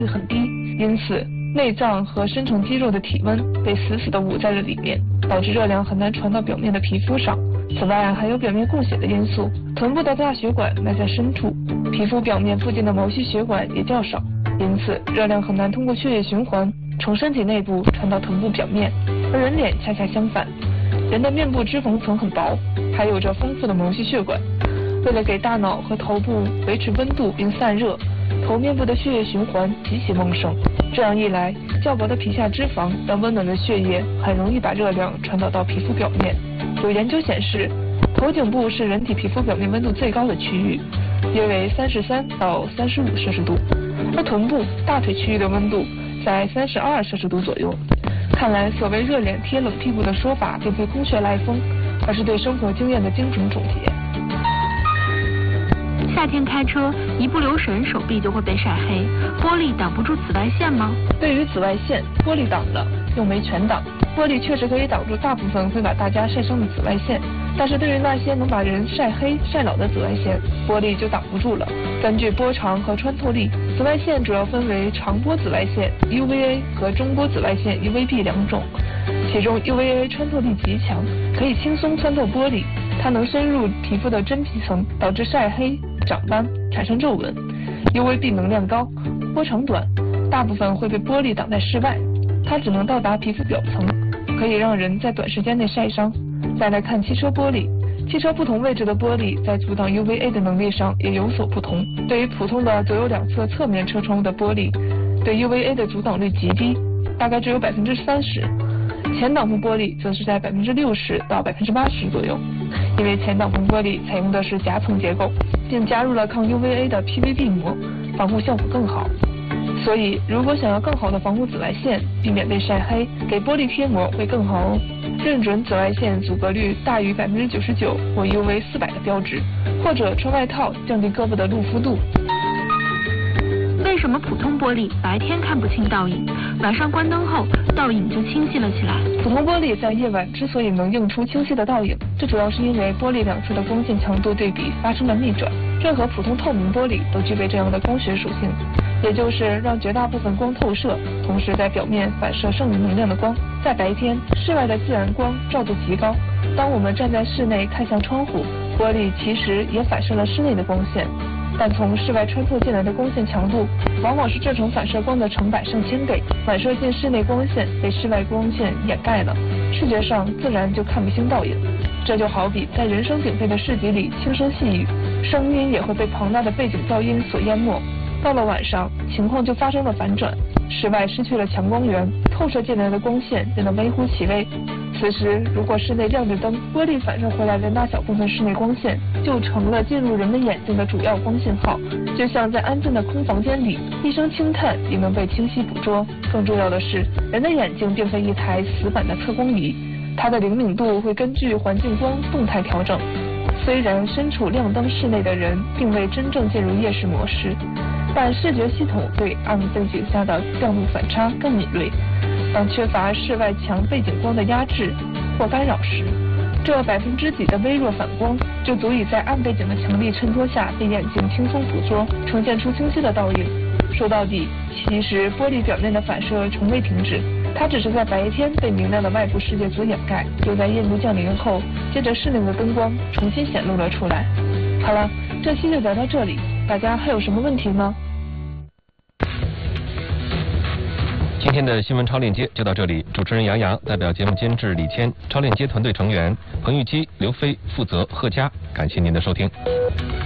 率很低，因此内脏和深层肌肉的体温被死死地捂在了里面，导致热量很难传到表面的皮肤上。此外，还有表面供血的因素，臀部的大血管埋在深处，皮肤表面附近的毛细血管也较少，因此热量很难通过血液循环从身体内部传到臀部表面。而人脸恰恰相反，人的面部脂肪层很薄，还有着丰富的毛细血管。为了给大脑和头部维持温度并散热，头面部的血液循环极其旺盛。这样一来，较薄的皮下脂肪让温暖的血液很容易把热量传导到皮肤表面。有研究显示，头颈部是人体皮肤表面温度最高的区域，约为33到35摄氏度，而臀部、大腿区域的温度在32摄氏度左右。看来，所谓热脸贴冷屁股的说法并非空穴来风，而是对生活经验的精准总结。 夏天开车一不留神手臂就会被晒黑，玻璃挡不住紫外线吗？ 对于紫外线，玻璃挡了，又没全挡。玻璃确实可以挡住大部分会把大家晒伤的紫外线，但是对于那些能把人晒黑晒老的紫外线，玻璃就挡不住了。根据波长和穿透力，紫外线主要分为长波紫外线 UVA 和中波紫外线 UVB 两种，其中 UVA 穿透力极强，可以轻松穿透玻璃，它能深入皮肤的真皮层，导致晒黑、长斑、产生皱纹。UVB 能量高，波长短，大部分会被玻璃挡在室外，它只能到达皮肤表层，可以让人在短时间内晒伤。再来看汽车玻璃，汽车不同位置的玻璃在阻挡 UVA 的能力上也有所不同。对于普通的左右两侧侧面车窗的玻璃，对 UVA 的阻挡率极低，大概只有30%。前挡风玻璃则是在60%到80%左右，因为前挡风玻璃采用的是夹层结构，并加入了抗 UVA 的 PVB 膜，防护效果更好。所以，如果想要更好的防护紫外线，避免被晒黑，给玻璃贴膜会更好哦。认准紫外线阻隔率大于99%或 UV400的标志，或者穿外套降低胳膊的露肤度。 为什么普通玻璃白天看不清倒影，晚上关灯后倒影就清晰了起来？ 普通玻璃在夜晚之所以能映出清晰的倒影，这主要是因为玻璃两侧的光线强度对比发生了逆转。任何普通透明玻璃都具备这样的光学属性，也就是让绝大部分光透射，同时在表面反射剩余能量的光。在白天，室外的自然光照度极高，当我们站在室内看向窗户，玻璃其实也反射了室内的光线。但从室外穿透进来的光线强度，往往是这种反射光的成百上千倍，反射进室内光线被室外光线掩盖了，视觉上自然就看不清倒影。这就好比在人声鼎沸的市集里轻声细语，声音也会被庞大的背景噪音所淹没。到了晚上，情况就发生了反转，室外失去了强光源，透射进来的光线变得微乎其微。此时，如果室内亮着灯，玻璃反射回来的那小部分室内光线就成了进入人们眼睛的主要光信号，就像在安静的空房间里，一声轻叹也能被清晰捕捉。更重要的是，人的眼睛并非一台死板的测光仪，它的灵敏度会根据环境光动态调整。虽然身处亮灯室内的人并未真正进入夜视模式，但视觉系统对暗背景下的亮度反差更敏锐。当缺乏室外强背景光的压制或干扰时，这几%的微弱反光就足以在暗背景的强力衬托下被眼睛轻松捕捉，呈现出清晰的倒影。说到底，其实玻璃表面的反射从未停止，它只是在白天被明亮的外部世界所掩盖，又在夜幕降临后，借着室内的灯光重新显露了出来。好了，这期就聊到这里，大家还有什么问题吗？ 今天的新闻超链接就到这里，主持人杨洋代表节目监制李谦、超链接团队成员彭玉基、刘飞负责贺佳，感谢您的收听。